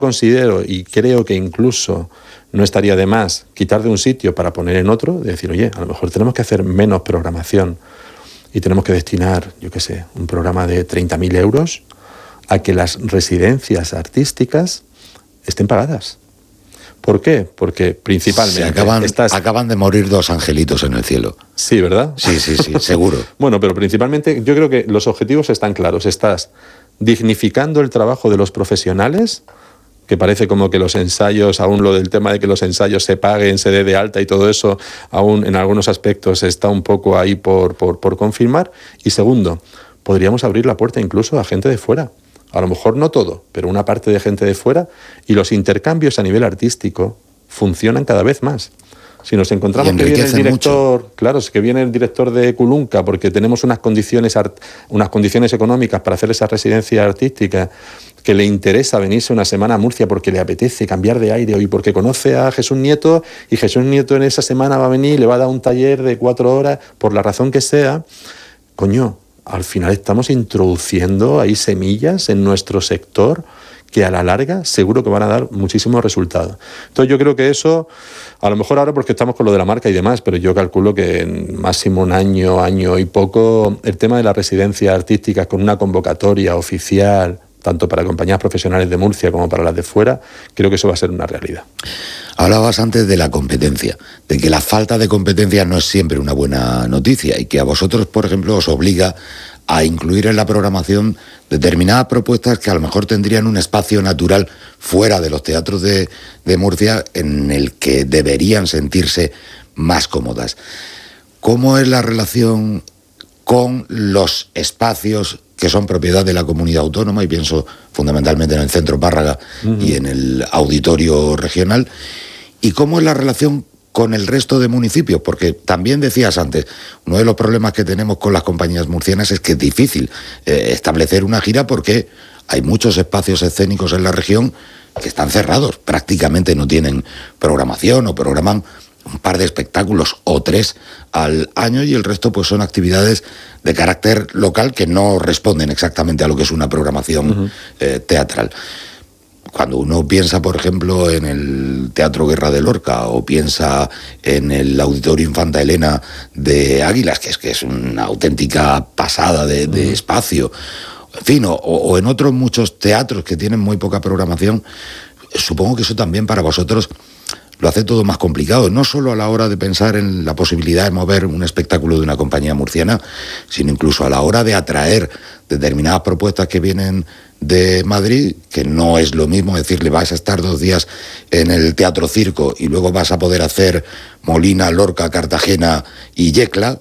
considero y creo que incluso no estaría de más quitar de un sitio para poner en otro, de decir, oye, a lo mejor tenemos que hacer menos programación y tenemos que destinar, yo qué sé, un programa de 30.000 euros a que las residencias artísticas estén pagadas. ¿Por qué? Porque principalmente... Acaban de morir 2 angelitos en el cielo. Sí, ¿verdad? Sí, seguro. Bueno, pero principalmente yo creo que los objetivos están claros. Estás dignificando el trabajo de los profesionales, que parece como que los ensayos, aún lo del tema de que los ensayos se paguen, se dé de alta y todo eso, aún en algunos aspectos está un poco ahí por confirmar. Y segundo, podríamos abrir la puerta incluso a gente de fuera. A lo mejor no todo, pero una parte de gente de fuera, y los intercambios a nivel artístico funcionan cada vez más. Si nos encontramos que viene el director, mucho. Claro, es que viene el director de Culunca porque tenemos unas condiciones económicas para hacer esa residencia artística, que le interesa venirse una semana a Murcia porque le apetece cambiar de aire y porque conoce a Jesús Nieto, y Jesús Nieto en esa semana va a venir y le va a dar un taller de 4 horas, por la razón que sea, coño, al final estamos introduciendo ahí semillas en nuestro sector que a la larga seguro que van a dar muchísimos resultados. Entonces yo creo que eso, a lo mejor ahora porque estamos con lo de la marca y demás, pero yo calculo que en máximo un año y poco, el tema de las residencias artísticas con una convocatoria oficial, tanto para compañías profesionales de Murcia como para las de fuera, creo que eso va a ser una realidad. Hablabas antes de la competencia, de que la falta de competencia no es siempre una buena noticia y que a vosotros, por ejemplo, os obliga a incluir en la programación determinadas propuestas que a lo mejor tendrían un espacio natural fuera de los teatros de Murcia en el que deberían sentirse más cómodas. ¿Cómo es la relación con los espacios que son propiedad de la comunidad autónoma? Y pienso fundamentalmente en el Centro Párraga y en el Auditorio Regional. ¿Y cómo es la relación con el resto de municipios? Porque también decías antes, uno de los problemas que tenemos con las compañías murcianas es que es difícil establecer una gira porque hay muchos espacios escénicos en la región que están cerrados, prácticamente no tienen programación o programan un par de espectáculos o 3 al año y el resto pues son actividades de carácter local que no responden exactamente a lo que es una programación teatral. Cuando uno piensa, por ejemplo, en el Teatro Guerra de Lorca o piensa en el Auditorio Infanta Elena de Águilas, que es una auténtica pasada de espacio, en fin, o en otros muchos teatros que tienen muy poca programación, supongo que eso también para vosotros lo hace todo más complicado, no solo a la hora de pensar en la posibilidad de mover un espectáculo de una compañía murciana, sino incluso a la hora de atraer determinadas propuestas que vienen de Madrid, que no es lo mismo decirle vas a estar 2 días en el Teatro Circo y luego vas a poder hacer Molina, Lorca, Cartagena y Yecla,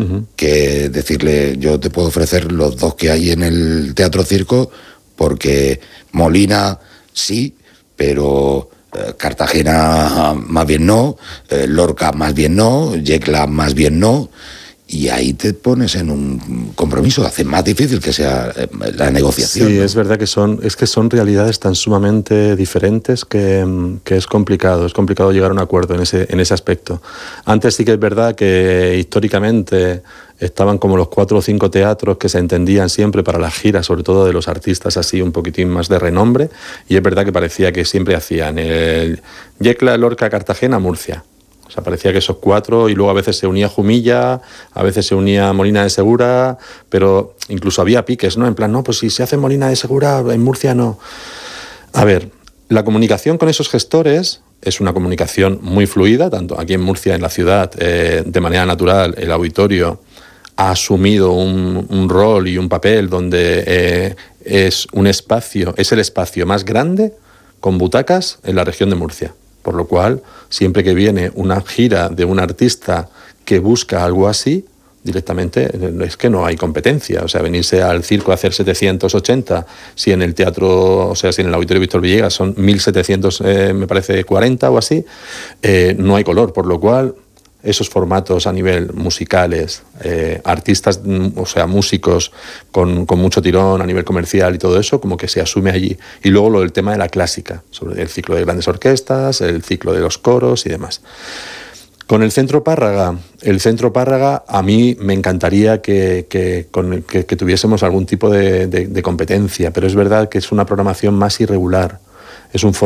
que decirle yo te puedo ofrecer los 2 que hay en el Teatro Circo porque Molina sí, pero Cartagena más bien no, Lorca más bien no, Yecla más bien no, y ahí te pones en un compromiso, hace más difícil que sea la negociación. Sí, ¿no? es verdad que son realidades tan sumamente diferentes que es complicado llegar a un acuerdo en ese aspecto. Antes sí que es verdad que históricamente estaban como los 4 o 5 teatros que se entendían siempre para las giras, sobre todo de los artistas así un poquitín más de renombre, y es verdad que parecía que siempre hacían el Yecla, Lorca, Cartagena, Murcia. O sea, parecía que esos 4, y luego a veces se unía Jumilla, a veces se unía Molina de Segura, pero incluso había piques, ¿no? En plan, no, pues si se hace Molina de Segura, en Murcia no. A ver, la comunicación con esos gestores es una comunicación muy fluida, tanto aquí en Murcia, en la ciudad, de manera natural, el auditorio ha asumido un rol y un papel donde es el espacio más grande con butacas en la región de Murcia. Por lo cual, siempre que viene una gira de un artista que busca algo así, directamente es que no hay competencia. O sea, venirse al circo a hacer 780, si en el teatro, o sea, si en el Auditorio Víctor Villegas son 1700, me parece 40 o así, no hay color. Por lo cual, esos formatos a nivel musicales, artistas, o sea, músicos con mucho tirón a nivel comercial y todo eso, como que se asume allí. Y luego lo del tema de la clásica, sobre el ciclo de grandes orquestas, el ciclo de los coros y demás. Con el Centro Párraga, a mí me encantaría que tuviésemos algún tipo de competencia, pero es verdad que es una programación más irregular. es un